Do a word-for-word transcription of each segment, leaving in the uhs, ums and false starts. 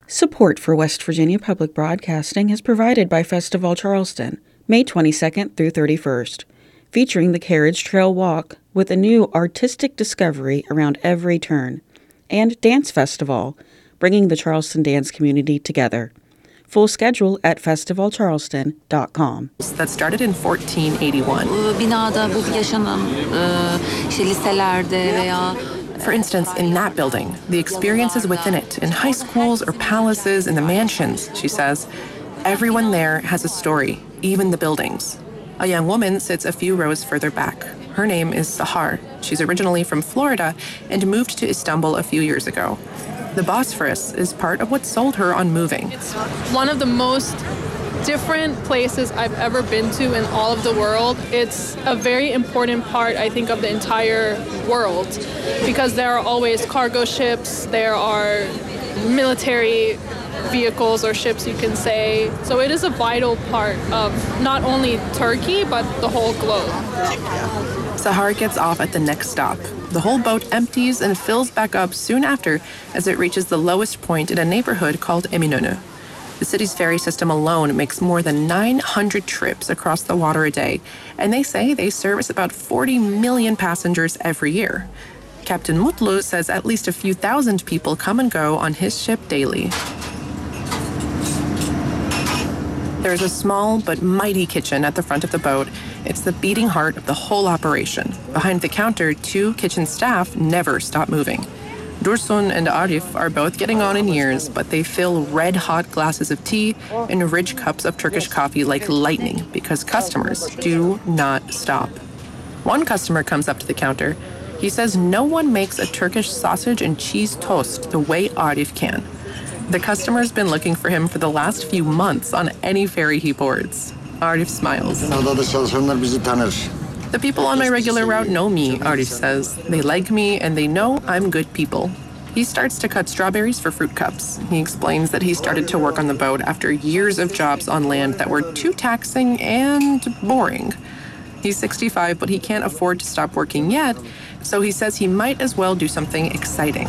Support for West Virginia Public Broadcasting is provided by Festival Charleston, May twenty-second through thirty-first, featuring the Carriage Trail Walk with a new artistic discovery around every turn, and Dance Festival, bringing the Charleston dance community together. Full schedule at festival charleston dot com. That started in fourteen eighty-one. Binada bu yaşanan işte liselerde veya For instance, in that building, the experiences within it, in high schools or palaces, in the mansions, she says, everyone there has a story, even the buildings. A young woman sits a few rows further back. Her name is Sahar. She's originally from Florida and moved to Istanbul a few years ago. The Bosphorus is part of what sold her on moving. It's one of the most different places I've ever been to in all of the world. It's a very important part, I think, of the entire world because there are always cargo ships, there are military vehicles or ships, you can say. So it is a vital part of not only Turkey, but the whole globe. Sahar gets off at the next stop. The whole boat empties and fills back up soon after as it reaches the lowest point in a neighborhood called Eminönü. The city's ferry system alone makes more than nine hundred trips across the water a day, and they say they service about forty million passengers every year. Captain Mutlu says at least a few thousand people come and go on his ship daily. There's a small but mighty kitchen at the front of the boat. It's the beating heart of the whole operation. Behind the counter, two kitchen staff never stop moving. Dursun and Arif are both getting on in years, but they fill red-hot glasses of tea and rich cups of Turkish coffee like lightning because customers do not stop. One customer comes up to the counter. He says no one makes a Turkish sausage and cheese toast the way Arif can. The customer's been looking for him for the last few months on any ferry he boards. Arif smiles. The people on my regular route know me, Arif says. They like me and they know I'm good people. He starts to cut strawberries for fruit cups. He explains that he started to work on the boat after years of jobs on land that were too taxing and boring. He's sixty-five, but he can't afford to stop working yet, so he says he might as well do something exciting.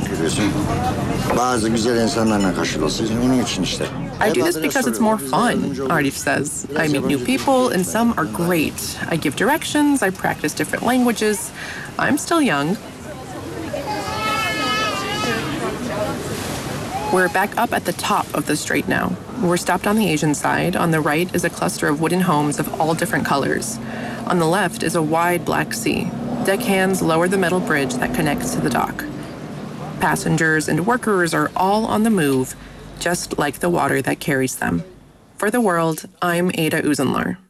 I do this because it's more fun, Arif says. I meet new people, and some are great. I give directions, I practice different languages. I'm still young. We're back up at the top of the strait now. We're stopped on the Asian side. On the right is a cluster of wooden homes of all different colors. On the left is a wide Black Sea. Deckhands lower the metal bridge that connects to the dock. Passengers and workers are all on the move, just like the water that carries them. For The World, I'm Ada Uzenlar.